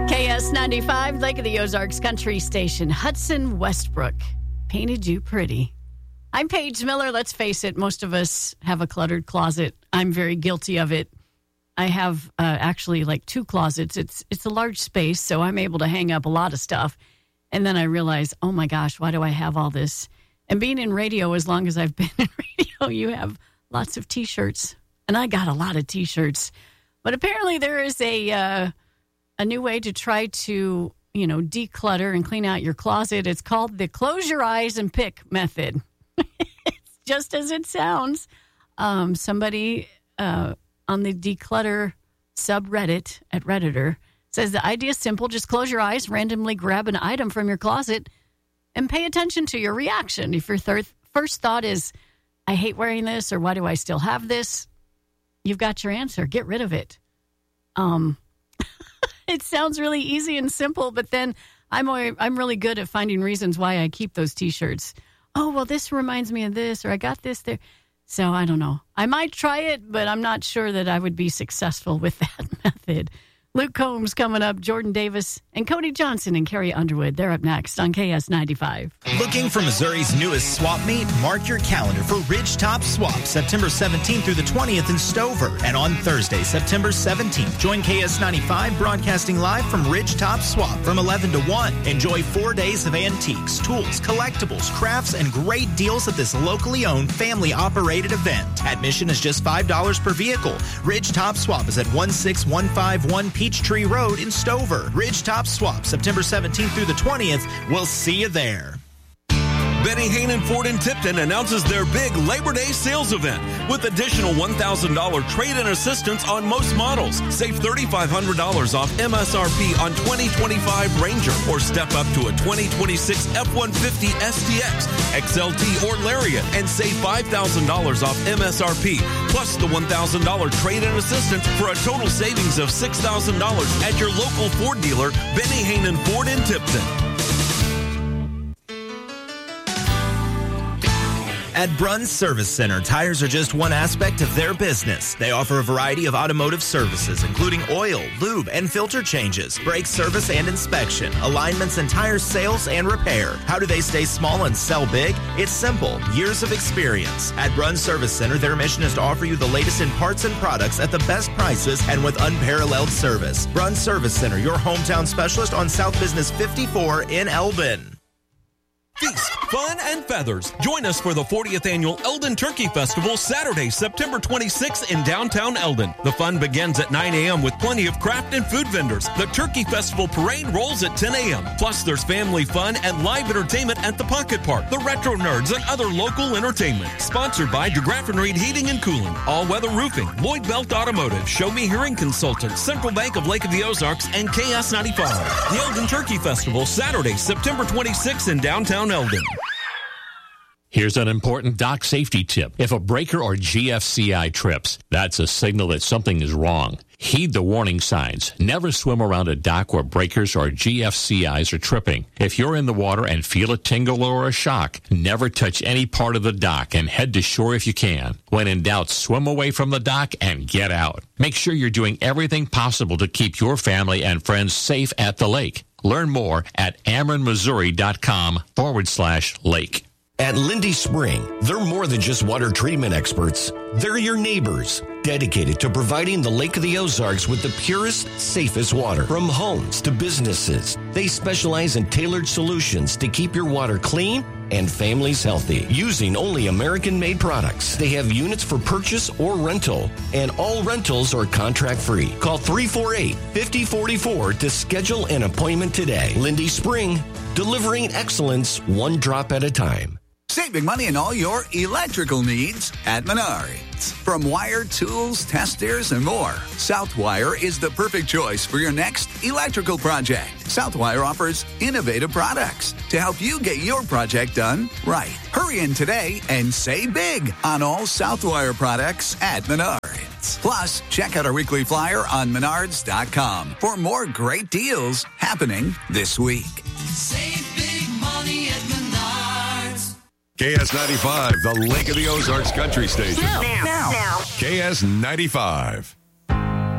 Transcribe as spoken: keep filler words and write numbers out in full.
K S ninety-five, Lake of the Ozarks Country Station. Hudson Westbrook painted you pretty. I'm Paige Miller. Let's face it, most of us have a cluttered closet. I'm very guilty of it. I have uh, actually like two closets. It's it's a large space, so I'm able to hang up a lot of stuff. And then I realize, oh my gosh, why do I have all this? And being in radio as long as I've been in radio, you have lots of T-shirts. And I got a lot of T-shirts. But apparently there is a uh, a new way to try to, you know, declutter and clean out your closet. It's called the close your eyes and pick method. It's just as it sounds. Um, somebody uh, on the declutter subreddit at Redditor says the idea is simple. Just close your eyes, randomly grab an item from your closet, and pay attention to your reaction. If your thir- first thought is, I hate wearing this, or why do I still have this? You've got your answer. Get rid of it. Um, it sounds really easy and simple, but then I'm I'm really good at finding reasons why I keep those T-shirts. Oh, well, this reminds me of this, or I got this there. So I don't know. I might try it, but I'm not sure that I would be successful with that method. Luke Combs coming up, Jordan Davis, and Cody Johnson and Carrie Underwood. They're up next on K S ninety-five. Looking for Missouri's newest swap meet? Mark your calendar for Ridgetop Swap, September seventeenth through the twentieth in Stover. And on Thursday, September seventeenth, join K S ninety-five broadcasting live from Ridgetop Swap from eleven to one. Enjoy four days of antiques, tools, collectibles, crafts, and great deals at this locally owned, family-operated event. Admission is just five dollars per vehicle. Ridgetop Swap is at one six one five one Peachtree Road in Stover. Ridgetop Swap, September seventeenth through the twentieth. We'll see you there. Benny Hannon Ford in Tipton announces their big Labor Day sales event with additional one thousand dollars trade-in assistance on most models. Save three thousand five hundred dollars off M S R P on twenty twenty-five Ranger, or step up to a twenty twenty-six F one fifty S T X, X L T, or Lariat, and save five thousand dollars off M S R P, plus the one thousand dollars trade-in assistance for a total savings of six thousand dollars at your local Ford dealer, Benny Hannon Ford in Tipton. At Bruns Service Center, tires are just one aspect of their business. They offer a variety of automotive services, including oil, lube, and filter changes, brake service and inspection, alignments and tire sales and repair. How do they stay small and sell big? It's simple. Years of experience. At Bruns Service Center, their mission is to offer you the latest in parts and products at the best prices and with unparalleled service. Bruns Service Center, your hometown specialist on South Business fifty-four in Eldon. Feast, fun, and feathers. Join us for the fortieth Annual Eldon Turkey Festival, Saturday, September twenty-sixth in downtown Eldon. The fun begins at nine a.m. with plenty of craft and food vendors. The Turkey Festival Parade rolls at ten a.m. Plus, there's family fun and live entertainment at the Pocket Park, the Retro Nerds, and other local entertainment. Sponsored by DeGraff and Reed Heating and Cooling, All Weather Roofing, Lloyd Belt Automotive, Show Me Hearing Consultants, Central Bank of Lake of the Ozarks, and K S ninety-five. The Eldon Turkey Festival, Saturday, September twenty-sixth in downtown Eldon. Here's an important dock safety tip. If a breaker or G F C I trips, that's a signal that something is wrong. Heed the warning signs. Never swim around a dock where breakers or G F C Is are tripping. If you're in the water and feel a tingle or a shock, never touch any part of the dock and head to shore if you can. When in doubt, swim away from the dock and get out. Make sure you're doing everything possible to keep your family and friends safe at the lake. Learn more at AmerenMissouri.com forward slash lake. At Lindy Spring, they're more than just water treatment experts. They're your neighbors, dedicated to providing the Lake of the Ozarks with the purest, safest water. From homes to businesses, they specialize in tailored solutions to keep your water clean and families healthy, using only American-made products. They have units for purchase or rental, and all rentals are contract-free. Call three four eight, five oh four four to schedule an appointment today. Lindy Spring, delivering excellence one drop at a time. Saving money on all your electrical needs at Menards. From wire, tools, testers, and more, Southwire is the perfect choice for your next electrical project. Southwire offers innovative products to help you get your project done right. Hurry in today and save big on all Southwire products at Menards. Plus, check out our weekly flyer on menards dot com for more great deals happening this week. Save big money at Menards. K S ninety-five, the Lake of the Ozarks Country Station. Now, now, now. K S ninety-five.